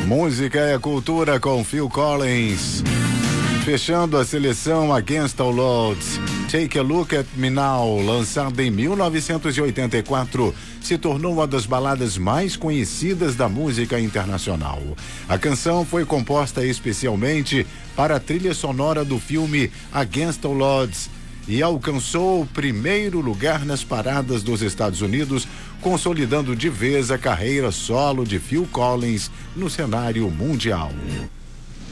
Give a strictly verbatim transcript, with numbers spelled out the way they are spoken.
Música é cultura com Phil Collins. Fechando a seleção Against All Odds, Take a Look at Me Now, lançada em mil novecentos e oitenta e quatro, se tornou uma das baladas mais conhecidas da música internacional. A canção foi composta especialmente para a trilha sonora do filme Against All Odds e alcançou o primeiro lugar nas paradas dos Estados Unidos, consolidando de vez a carreira solo de Phil Collins no cenário mundial.